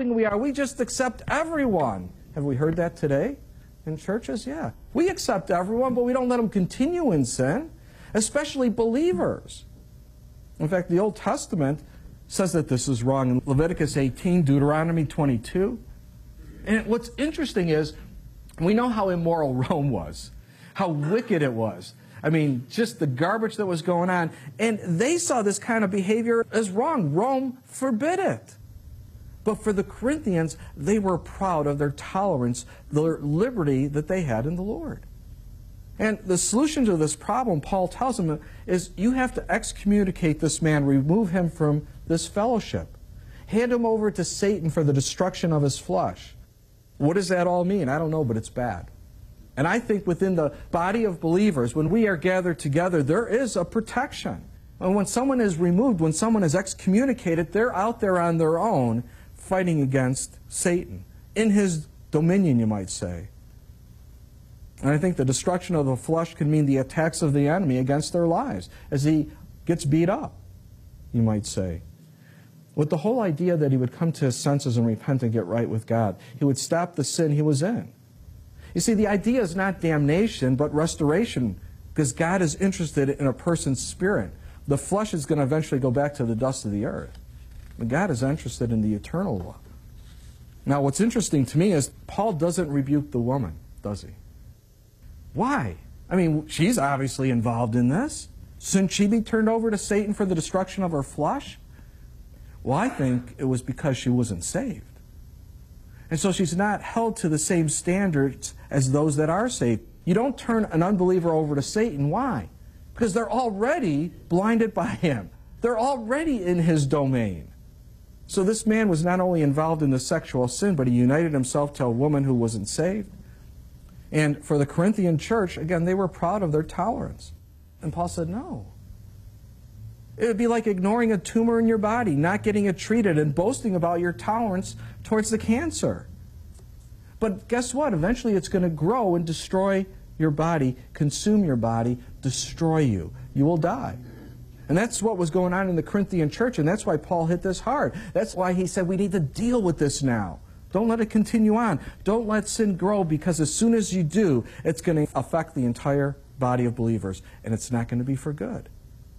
loving we are. We just accept everyone. Have we heard that today in churches? Yeah. We accept everyone, but we don't let them continue in sin, especially believers. In fact, the Old Testament says that this is wrong in Leviticus 18, Deuteronomy 22. And what's interesting is we know how immoral Rome was, how wicked it was. I mean, just the garbage that was going on. And they saw this kind of behavior as wrong. Rome forbid it. But for the Corinthians, they were proud of their tolerance, their liberty that they had in the Lord. And the solution to this problem, Paul tells them, is you have to excommunicate this man, remove him from this fellowship. Hand him over to Satan for the destruction of his flesh. What does that all mean? I don't know, but it's bad. And I think within the body of believers, when we are gathered together, there is a protection. And when someone is removed, when someone is excommunicated, they're out there on their own fighting against Satan, in his dominion, you might say. And I think the destruction of the flesh can mean the attacks of the enemy against their lives as he gets beat up, you might say. With the whole idea that he would come to his senses and repent and get right with God. He would stop the sin he was in. You see, the idea is not damnation, but restoration, because God is interested in a person's spirit. The flesh is going to eventually go back to the dust of the earth. But God is interested in the eternal one. Now, what's interesting to me is Paul doesn't rebuke the woman, does he? Why? I mean, she's obviously involved in this. Shouldn't she be turned over to Satan for the destruction of her flesh? Well, I think it was because she wasn't saved. And so she's not held to the same standards as those that are saved. You don't turn an unbeliever over to Satan. Why? Because they're already blinded by him. They're already in his domain. So this man was not only involved in the sexual sin, but he united himself to a woman who wasn't saved. And for the Corinthian church, again, they were proud of their tolerance. And Paul said, no. It would be like ignoring a tumor in your body, not getting it treated, and boasting about your tolerance towards the cancer. But guess what? Eventually it's going to grow and destroy your body, consume your body, destroy you. You will die. And that's what was going on in the Corinthian church, and that's why Paul hit this hard. That's why he said we need to deal with this now. Don't let it continue on. Don't let sin grow, because as soon as you do, it's going to affect the entire body of believers, and it's not going to be for good.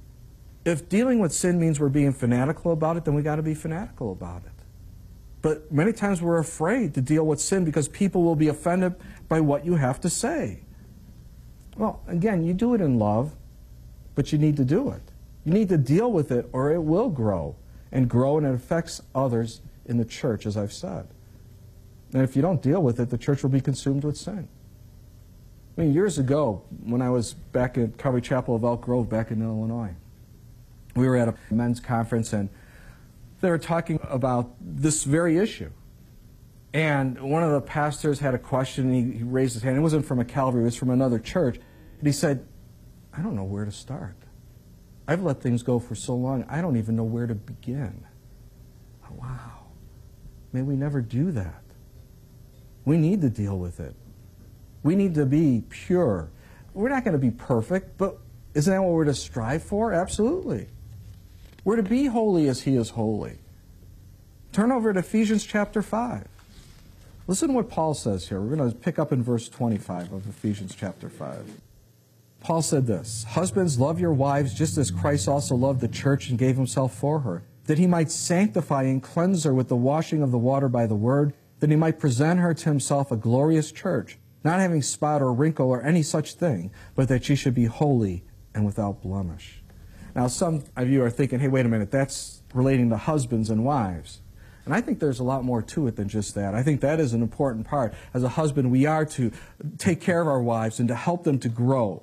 If dealing with sin means we're being fanatical about it, then we got to be fanatical about it. But many times we're afraid to deal with sin because people will be offended by what you have to say. Well, again, you do it in love, but you need to do it. You need to deal with it or it will grow, and it affects others in the church, as I've said. And if you don't deal with it, the church will be consumed with sin. I mean, years ago, when I was back at Calvary Chapel of Elk Grove back in Illinois, we were at a men's conference, and they were talking about this very issue. And one of the pastors had a question, and he raised his hand. It wasn't from a Calvary, it was from another church. And he said, I don't know where to start. I've let things go for so long, I don't even know where to begin. Wow. May we never do that. We need to deal with it. We need to be pure. We're not going to be perfect, but isn't that what we're to strive for? Absolutely. We're to be holy as He is holy. Turn over to Ephesians chapter 5. Listen to what Paul says here. We're going to pick up in verse 25 of Ephesians chapter 5. Paul said this, Husbands, love your wives just as Christ also loved the church and gave Himself for her, that He might sanctify and cleanse her with the washing of the water by the word, that He might present her to Himself a glorious church, not having spot or wrinkle or any such thing, but that she should be holy and without blemish. Now, some of you are thinking, hey, wait a minute, that's relating to husbands and wives. And I think there's a lot more to it than just that. I think that is an important part. As a husband, we are to take care of our wives and to help them to grow.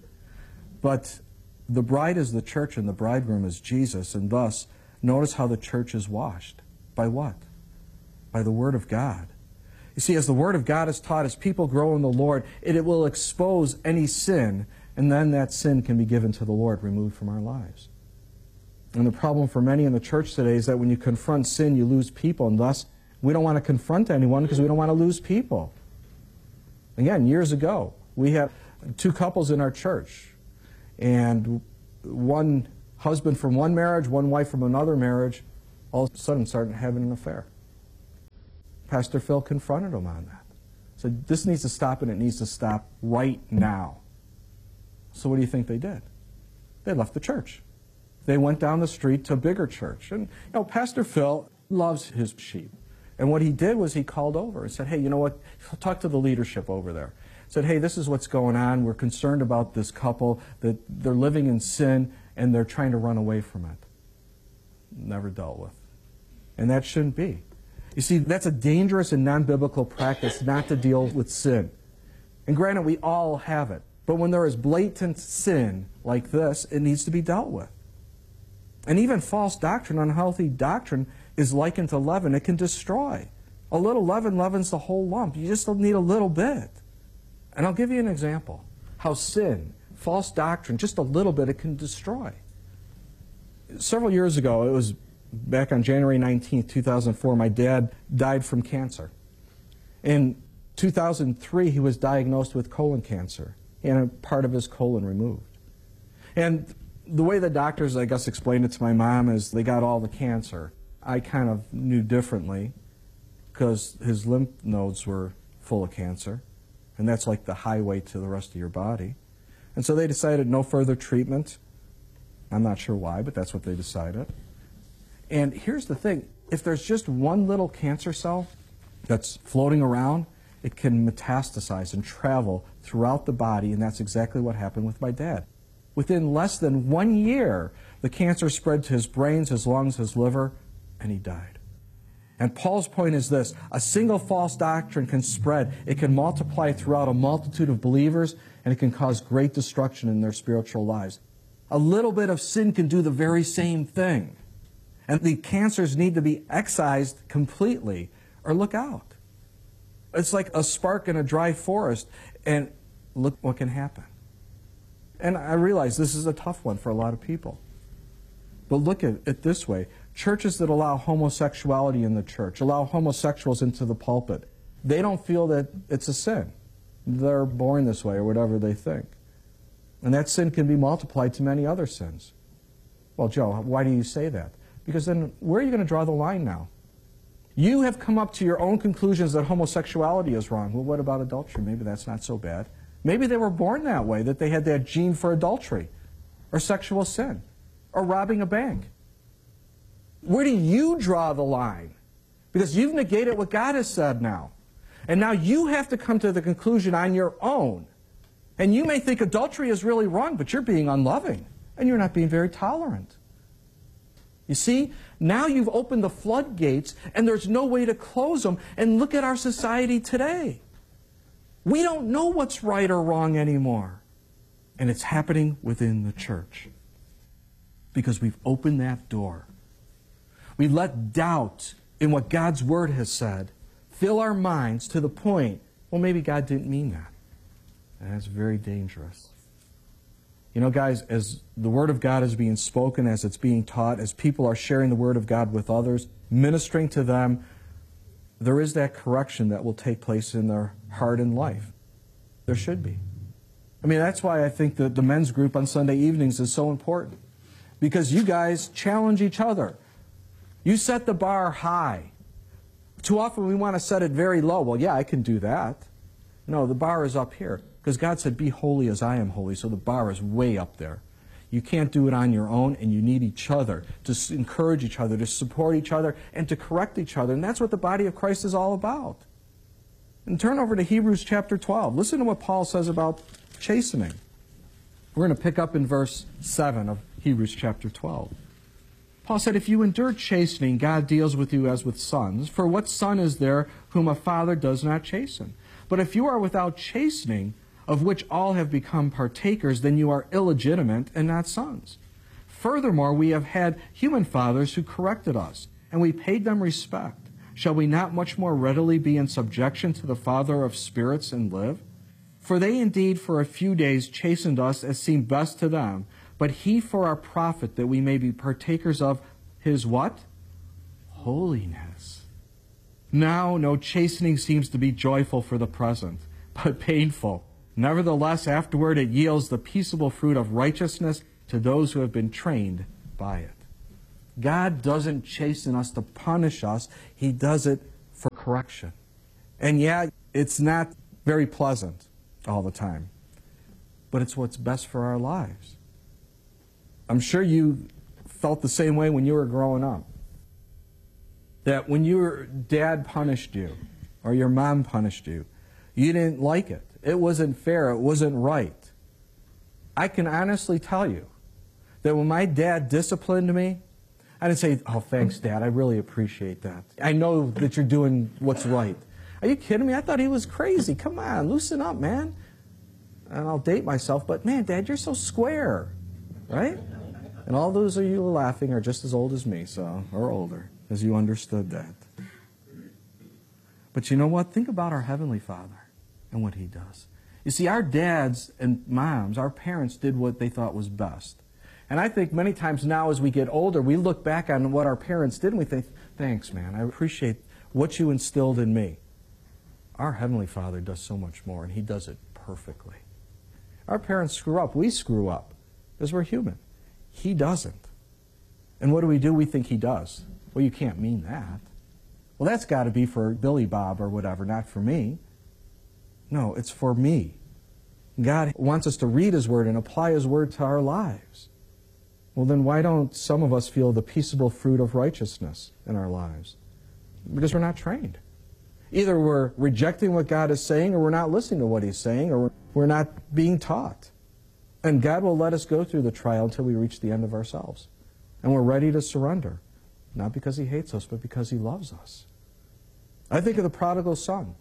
But the bride is the church and the bridegroom is Jesus, and thus, notice how the church is washed. By what? By the Word of God. You see, as the Word of God is taught, as people grow in the Lord, it will expose any sin, and then that sin can be given to the Lord, removed from our lives. And the problem for many in the church today is that when you confront sin, you lose people, and thus we don't want to confront anyone because we don't want to lose people. Again, years ago, we had two couples in our church, and one husband from one marriage, one wife from another marriage, all of a sudden started having an affair. Pastor Phil confronted him on that. So this needs to stop, and it needs to stop right now. So what do you think they did? They left the church. They went down the street to a bigger church. And Pastor Phil loves his sheep. And what he did was he called over and said, hey, you know what? Talk to the leadership over there. Said, hey, this is what's going on. We're concerned about this couple, that they're living in sin and they're trying to run away from it. Never dealt with. And that shouldn't be. You see, that's a dangerous and non-biblical practice not to deal with sin. And granted, we all have it. But when there is blatant sin like this, it needs to be dealt with. And even false doctrine, unhealthy doctrine, is likened to leaven. It can destroy. A little leaven leavens the whole lump. You just need a little bit. And I'll give you an example. How sin, false doctrine, just a little bit, it can destroy. Several years ago, it was back on January 19th, 2004, my dad died from cancer. In 2003, he was diagnosed with colon cancer. He had a part of his colon removed. And the way the doctors, I guess, explained it to my mom is they got all the cancer. I kind of knew differently because his lymph nodes were full of cancer. And that's like the highway to the rest of your body. And so they decided no further treatment. I'm not sure why, but that's what they decided. And here's the thing. If there's just one little cancer cell that's floating around, it can metastasize and travel throughout the body, and that's exactly what happened with my dad. Within less than 1 year, the cancer spread to his brains, his lungs, his liver, and he died. And Paul's point is this: a single false doctrine can spread. It can multiply throughout a multitude of believers, and it can cause great destruction in their spiritual lives. A little bit of sin can do the very same thing. And the cancers need to be excised completely, or look out. It's like a spark in a dry forest, and look what can happen. And I realize this is a tough one for a lot of people. But look at it this way. Churches that allow homosexuality in the church, allow homosexuals into the pulpit, they don't feel that it's a sin. They're born this way, or whatever they think. And that sin can be multiplied to many other sins. Well, Joe, why do you say that? Because then where are you going to draw the line now? You have come up to your own conclusions that homosexuality is wrong. Well, what about adultery? Maybe that's not so bad. Maybe they were born that way, that they had that gene for adultery, or sexual sin, or robbing a bank. Where do you draw the line? Because you've negated what God has said now. And now you have to come to the conclusion on your own. And you may think adultery is really wrong, but you're being unloving, and you're not being very tolerant. You see, now you've opened the floodgates, and there's no way to close them. And look at our society today. We don't know what's right or wrong anymore. And it's happening within the church. Because we've opened that door. We let doubt in what God's Word has said fill our minds to the point, well, maybe God didn't mean that. And that's very dangerous. You know, guys, as the Word of God is being spoken, as it's being taught, as people are sharing the Word of God with others, ministering to them, there is that correction that will take place in their heart and life. There should be. I mean, that's why I think that the men's group on Sunday evenings is so important. Because you guys challenge each other. You set the bar high. Too often we want to set it very low. Well, yeah, I can do that. No, the bar is up here. Because God said, be holy as I am holy. So the bar is way up there. You can't do it on your own, and you need each other to encourage each other, to support each other, and to correct each other. And that's what the body of Christ is all about. And turn over to Hebrews chapter 12. Listen to what Paul says about chastening. We're going to pick up in verse 7 of Hebrews chapter 12. Paul said, if you endure chastening, God deals with you as with sons. For what son is there whom a father does not chasten? But if you are without chastening, of which all have become partakers, then you are illegitimate and not sons. Furthermore, we have had human fathers who corrected us, and we paid them respect. Shall we not much more readily be in subjection to the Father of spirits and live? For they indeed for a few days chastened us as seemed best to them, but he for our profit, that we may be partakers of his what? Holiness. Now no chastening seems to be joyful for the present, but painful. Nevertheless, afterward it yields the peaceable fruit of righteousness to those who have been trained by it. God doesn't chasten us to punish us. He does it for correction. correction. And yeah, it's not very pleasant all the time, but it's what's best for our lives. I'm sure you felt the same way when you were growing up. That when your dad punished you or your mom punished you, you didn't like it. It wasn't fair. It wasn't right. I can honestly tell you that when my dad disciplined me, I didn't say, "Oh, thanks, Dad. I really appreciate that. I know that you're doing what's right." Are you kidding me? I thought he was crazy. Come on, loosen up, man. And I'll date myself, but man, Dad, you're so square, right? And all those of you laughing are just as old as me, or older, as you understood that. But you know what? Think about our Heavenly Father and what He does. You see, our dads and moms, our parents, did what they thought was best. And I think many times now as we get older, we look back on what our parents did and we think, "Thanks, man. I appreciate what you instilled in me." Our Heavenly Father does so much more, and He does it perfectly. Our parents screw up. We screw up because we're human. He doesn't. And what do? We think He does. Well, you can't mean that. Well, that's got to be for Billy Bob or whatever, not for me. No, it's for me. God wants us to read His Word and apply His Word to our lives. Well, then why don't some of us feel the peaceable fruit of righteousness in our lives? Because we're not trained. Either we're rejecting what God is saying, or we're not listening to what He's saying, or we're not being taught. And God will let us go through the trial until we reach the end of ourselves. And we're ready to surrender. Not because He hates us, but because He loves us. I think of the prodigal son.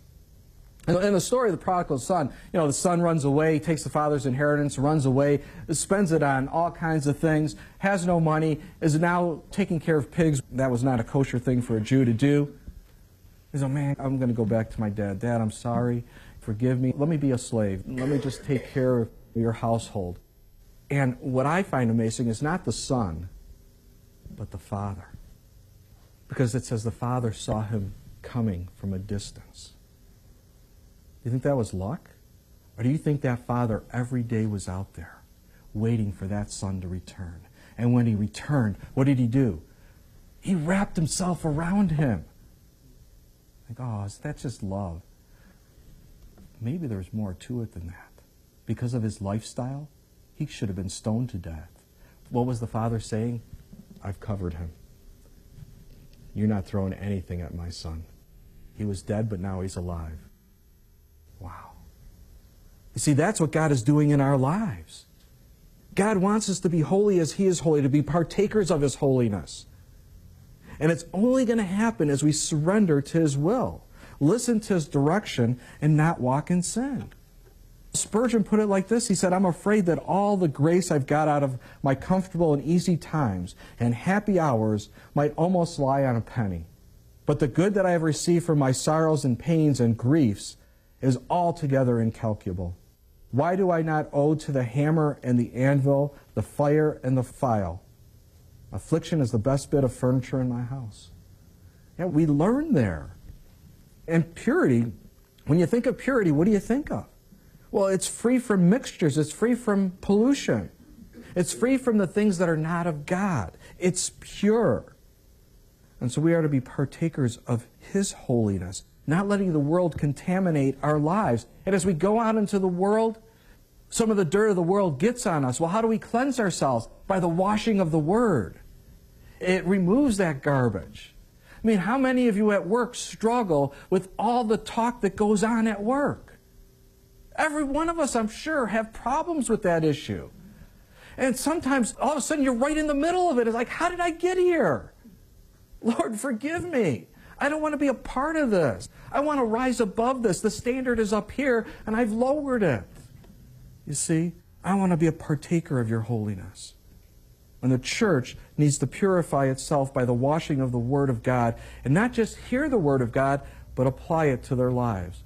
In the story of the prodigal son, the son runs away, takes the father's inheritance, runs away, spends it on all kinds of things, has no money, is now taking care of pigs. That was not a kosher thing for a Jew to do. He's like, "Man, I'm going to go back to my dad. Dad, I'm sorry. Forgive me. Let me be a slave. Let me just take care of your household." And what I find amazing is not the son, but the father. Because it says the father saw him coming from a distance. Do you think that was luck? Or do you think that father every day was out there waiting for that son to return? And when he returned, what did he do? He wrapped himself around him. Like, oh, that's just love. Maybe there's more to it than that. Because of his lifestyle, he should have been stoned to death. What was the father saying? "I've covered him. You're not throwing anything at my son. He was dead, but now he's alive." Wow. You see, that's what God is doing in our lives. God wants us to be holy as He is holy, to be partakers of His holiness. And it's only going to happen as we surrender to His will, listen to His direction, and not walk in sin. Spurgeon put it like this. He said, "I'm afraid that all the grace I've got out of my comfortable and easy times and happy hours might almost lie on a penny. But the good that I have received from my sorrows and pains and griefs is altogether incalculable. Why do I not owe to the hammer and the anvil, the fire and the file? Affliction is the best bit of furniture in my house." Yeah, we learn there. And purity, when you think of purity, what do you think of? Well, it's free from mixtures. It's free from pollution. It's free from the things that are not of God. It's pure. And so we are to be partakers of His holiness, not letting the world contaminate our lives. And as we go out into the world, some of the dirt of the world gets on us. Well, how do we cleanse ourselves? By the washing of the Word. It removes that garbage. I mean, how many of you at work struggle with all the talk that goes on at work? Every one of us, I'm sure, have problems with that issue. And sometimes, all of a sudden, you're right in the middle of it. It's like, how did I get here? Lord, forgive me. I don't want to be a part of this. I want to rise above this. The standard is up here, and I've lowered it. You see, I want to be a partaker of your holiness. And the church needs to purify itself by the washing of the Word of God, and not just hear the Word of God, but apply it to their lives.